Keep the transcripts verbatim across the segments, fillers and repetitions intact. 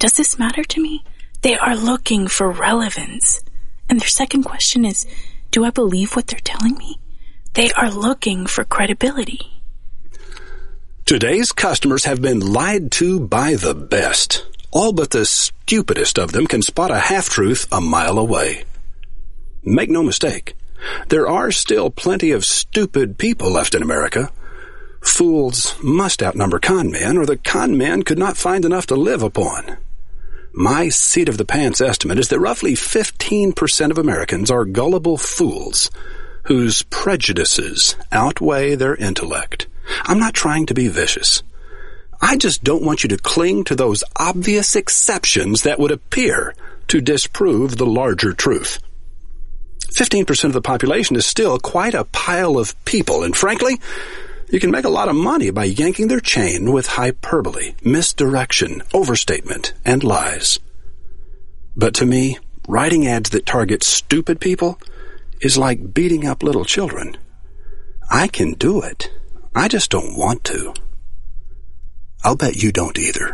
Does this matter to me? They are looking for relevance. And their second question is, do I believe what they're telling me? They are looking for credibility. Today's customers have been lied to by the best. All but the stupidest of them can spot a half-truth a mile away. Make no mistake, there are still plenty of stupid people left in America. Fools must outnumber con men, or the con men could not find enough to live upon. My seat-of-the-pants estimate is that roughly fifteen percent of Americans are gullible fools whose prejudices outweigh their intellect. I'm not trying to be vicious. I just don't want you to cling to those obvious exceptions that would appear to disprove the larger truth. fifteen percent of the population is still quite a pile of people, and frankly, you can make a lot of money by yanking their chain with hyperbole, misdirection, overstatement, and lies. But to me, writing ads that target stupid people is like beating up little children. I can do it. I just don't want to. I'll bet you don't either.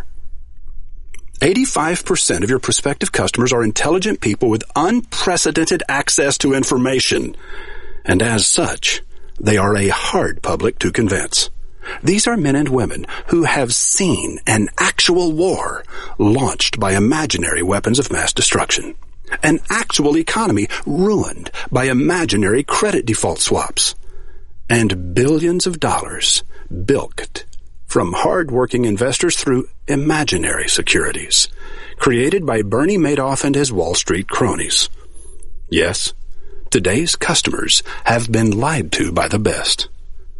eighty-five percent of your prospective customers are intelligent people with unprecedented access to information, and as such, they are a hard public to convince. These are men and women who have seen an actual war launched by imaginary weapons of mass destruction, an actual economy ruined by imaginary credit default swaps, and billions of dollars bilked from hard-working investors through imaginary securities, created by Bernie Madoff and his Wall Street cronies. Yes, today's customers have been lied to by the best.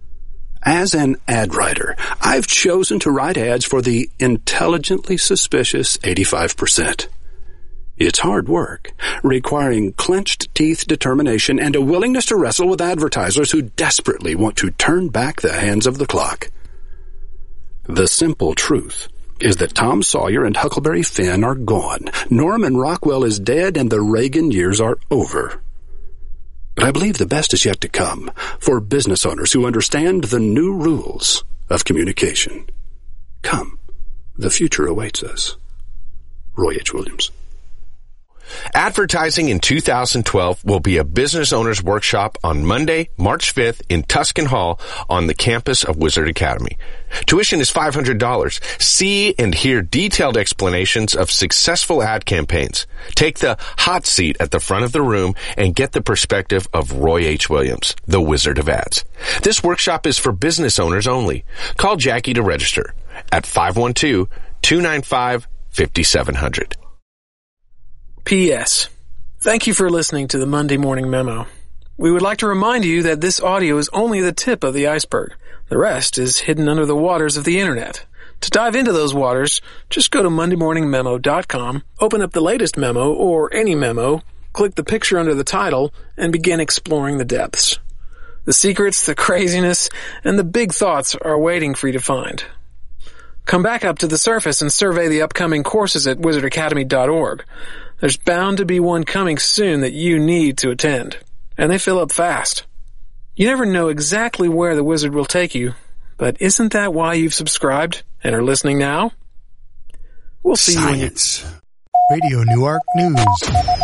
As an ad writer, I've chosen to write ads for the intelligently suspicious eighty-five percent. It's hard work, requiring clenched teeth determination and a willingness to wrestle with advertisers who desperately want to turn back the hands of the clock. The simple truth is that Tom Sawyer and Huckleberry Finn are gone, Norman Rockwell is dead, and the Reagan years are over. But I believe the best is yet to come for business owners who understand the new rules of communication. Come, the future awaits us. Roy H. Williams. Advertising in two thousand twelve will be a business owners workshop on Monday, March fifth in Tuscan Hall on the campus of Wizard Academy. Tuition is five hundred dollars. See and hear detailed explanations of successful ad campaigns. Take the hot seat at the front of the room and get the perspective of Roy H. Williams, the Wizard of Ads. This workshop is for business owners only. Call Jackie to register at five one two, two nine five, five seven zero zero. P S. Thank you for listening to the Monday Morning Memo. We would like to remind you that this audio is only the tip of the iceberg. The rest is hidden under the waters of the Internet. To dive into those waters, just go to monday morning memo dot com, open up the latest memo or any memo, click the picture under the title, and begin exploring the depths. The secrets, the craziness, and the big thoughts are waiting for you to find. Come back up to the surface and survey the upcoming courses at wizard academy dot org. There's bound to be one coming soon that you need to attend, and they fill up fast. You never know exactly where the Wizard will take you, but isn't that why you've subscribed and are listening now? We'll see Science. you in your... Radio Newark News.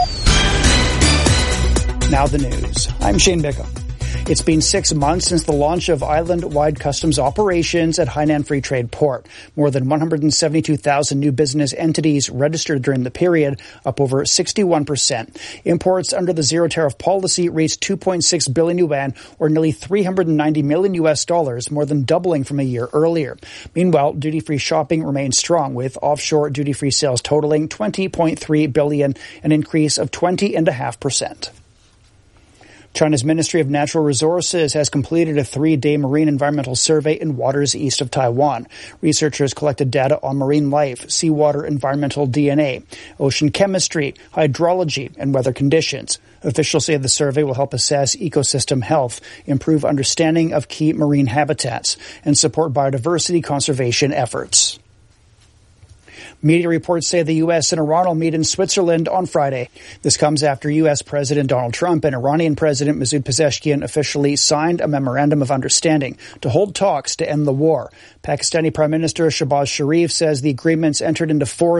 Now the news. I'm Shane Bickham. It's been six months since the launch of island-wide customs operations at Hainan Free Trade Port. More than one hundred seventy-two thousand new business entities registered during the period, up over sixty-one percent. Imports under the zero-tariff policy reached two point six billion yuan, or nearly three hundred ninety million U S dollars, more than doubling from a year earlier. Meanwhile, duty-free shopping remains strong, with offshore duty-free sales totaling twenty point three billion, an increase of twenty point five percent. China's Ministry of Natural Resources has completed a three-day marine environmental survey in waters east of Taiwan. Researchers collected data on marine life, seawater environmental D N A, ocean chemistry, hydrology, and weather conditions. Officials say the survey will help assess ecosystem health, improve understanding of key marine habitats, and support biodiversity conservation efforts. Media reports say the U S and Iran will meet in Switzerland on Friday. This comes after U S President Donald Trump and Iranian President Masoud Pezeshkian officially signed a memorandum of understanding to hold talks to end the war. Pakistani Prime Minister Shehbaz Sharif says the agreements entered into force